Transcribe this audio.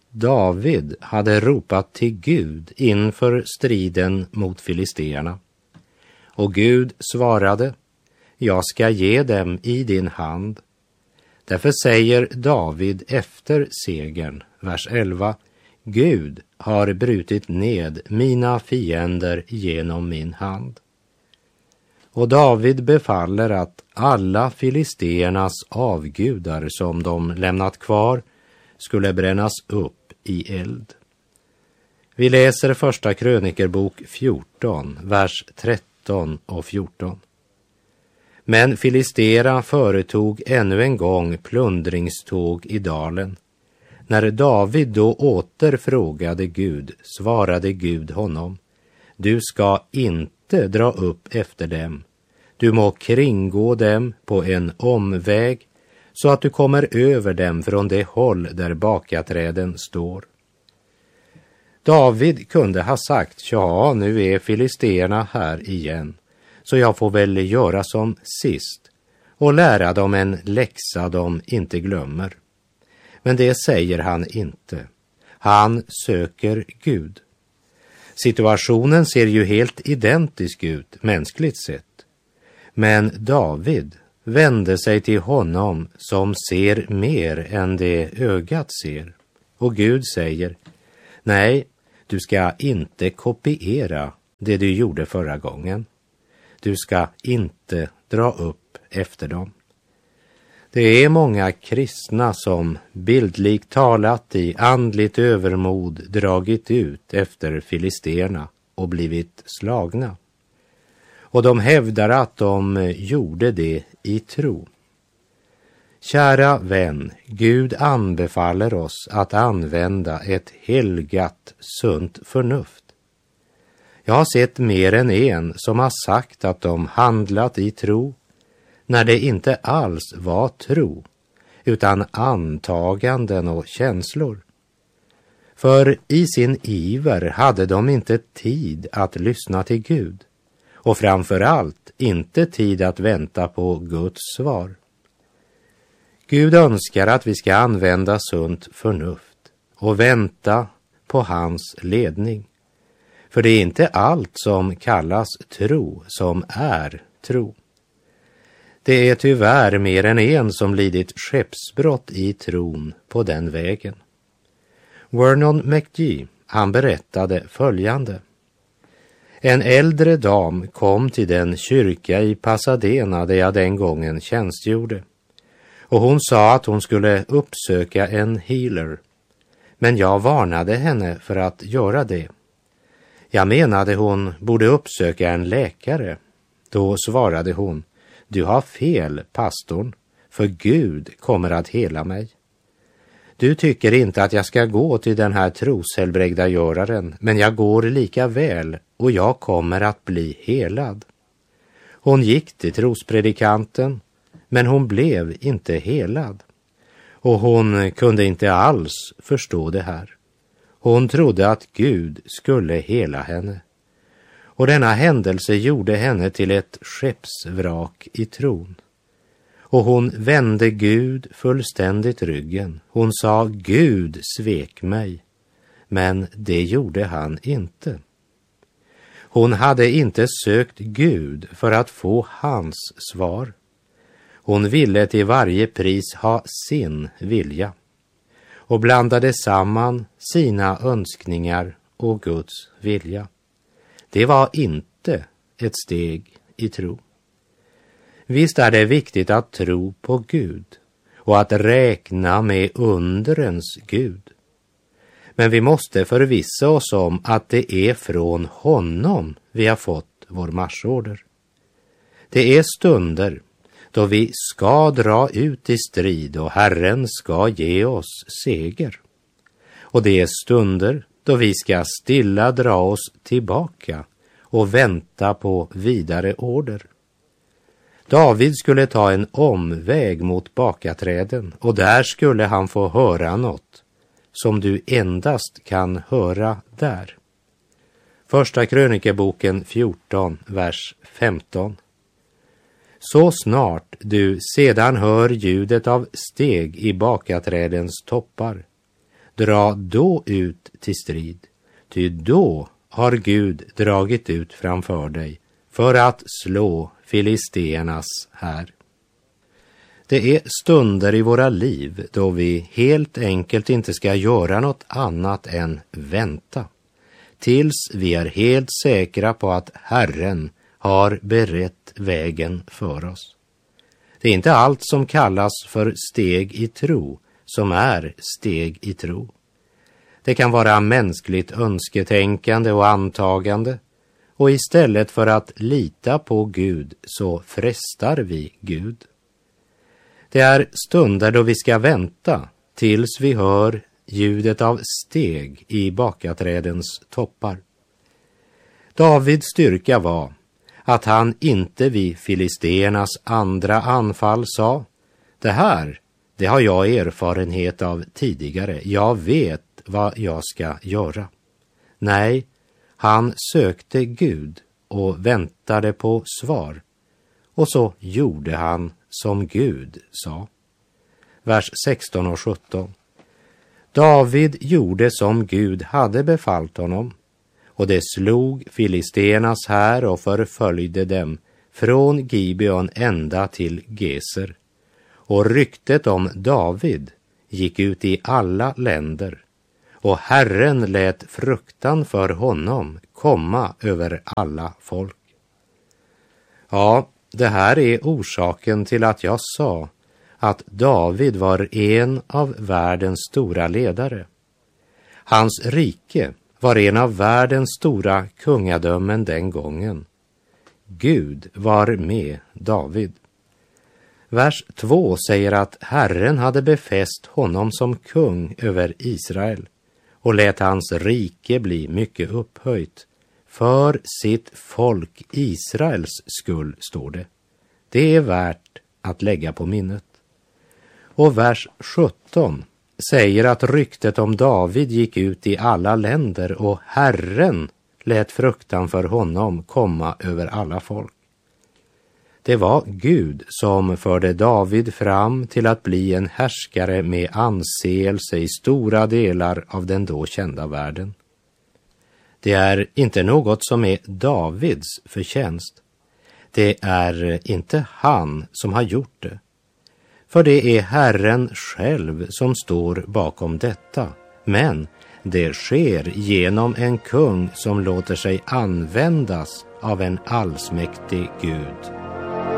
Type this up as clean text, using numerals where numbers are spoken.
David hade ropat till Gud inför striden mot filisterna. Och Gud svarade: jag ska ge dem i din hand. Därför säger David efter segern, vers 11: Gud har brutit ned mina fiender genom min hand. Och David befaller att alla filisternas avgudar som de lämnat kvar skulle brännas upp i eld. Vi läser första krönikerbok 14, vers 13 och 14. Men filistera företog ännu en gång plundringståg i dalen. När David då åter frågade Gud, svarade Gud honom: du ska inte dra upp efter dem. Du må kringgå dem på en omväg så att du kommer över dem från det håll där bakaträden står. David kunde ha sagt: ja, nu är filisterna här igen, så jag får väl göra som sist och lära dem en läxa de inte glömmer. Men det säger han inte. Han söker Gud. Situationen ser ju helt identisk ut mänskligt sett. Men David vände sig till honom som ser mer än det ögat ser. Och Gud säger: nej, du ska inte kopiera det du gjorde förra gången. Du ska inte dra upp efter dem. Det är många kristna som bildligt talat i andligt övermod dragit ut efter filisterna och blivit slagna. Och de hävdar att de gjorde det i tro. Kära vän, Gud anbefaller oss att använda ett helgat, sunt förnuft. Jag har sett mer än en som har sagt att de handlat i tro, när det inte alls var tro, utan antaganden och känslor. För i sin iver hade de inte tid att lyssna till Gud, och framförallt inte tid att vänta på Guds svar. Gud önskar att vi ska använda sunt förnuft och vänta på hans ledning. För det är inte allt som kallas tro som är tro. Det är tyvärr mer än en som lidit skeppsbrott i tron på den vägen. Vernon McGee, han berättade följande. En äldre dam kom till den kyrka i Pasadena där jag den gången tjänstgjorde. Och hon sa att hon skulle uppsöka en healer. Men jag varnade henne för att göra det. Jag menade hon borde uppsöka en läkare. Då svarade hon: du har fel, pastorn, för Gud kommer att hela mig. Du tycker inte att jag ska gå till den här troshelbrägdagöraren, men jag går lika väl och jag kommer att bli helad. Hon gick till trospredikanten, men hon blev inte helad. Och hon kunde inte alls förstå det här. Hon trodde att Gud skulle hela henne. Och denna händelse gjorde henne till ett skeppsvrak i tron. Och hon vände Gud fullständigt ryggen. Hon sa: Gud svek mig. Men det gjorde han inte. Hon hade inte sökt Gud för att få hans svar. Hon ville till varje pris ha sin vilja och blandade samman sina önskningar och Guds vilja. Det var inte ett steg i tro. Visst är det viktigt att tro på Gud och att räkna med undrens Gud. Men vi måste förvissa oss om att det är från honom vi har fått vår marschorder. Det är stunder då vi ska dra ut i strid och Herren ska ge oss seger. Och det är stunder då vi ska stilla dra oss tillbaka och vänta på vidare order. David skulle ta en omväg mot bakaträden och där skulle han få höra något som du endast kan höra där. Första krönikeboken 14, vers 15. Så snart du sedan hör ljudet av steg i bakaträdens toppar, dra då ut till strid, ty då har Gud dragit ut framför dig för att slå filisteernas här. Det är stunder i våra liv då vi helt enkelt inte ska göra något annat än vänta, tills vi är helt säkra på att Herren har berett vägen för oss. Det är inte allt som kallas för steg i tro som är steg i tro. Det kan vara mänskligt önsketänkande och antagande, och istället för att lita på Gud så frestar vi Gud. Det är stunder då vi ska vänta tills vi hör ljudet av steg i bakaträdens toppar. Davids styrka var att han inte vid filisteernas andra anfall sa: det har jag erfarenhet av tidigare, jag vet vad jag ska göra. Nej, han sökte Gud och väntade på svar, och så gjorde han som Gud sa. Vers 16 och 17. David gjorde som Gud hade befallt honom, och det slog filisteernas här och förföljde dem från Gibeon ända till Geser. Och ryktet om David gick ut i alla länder, och Herren lät fruktan för honom komma över alla folk. Ja, det här är orsaken till att jag sa att David var en av världens stora ledare. Hans rike var en av världens stora kungadömen den gången. Gud var med David. Vers 2 säger att Herren hade befäst honom som kung över Israel och lät hans rike bli mycket upphöjt. För sitt folk Israels skull, står det. Det är värt att lägga på minnet. Och vers 17 säger att ryktet om David gick ut i alla länder, och Herren lät fruktan för honom komma över alla folk. Det var Gud som förde David fram till att bli en härskare med anseelse i stora delar av den då kända världen. Det är inte något som är Davids förtjänst. Det är inte han som har gjort det. För det är Herren själv som står bakom detta. Men det sker genom en kung som låter sig användas av en allsmäktig Gud.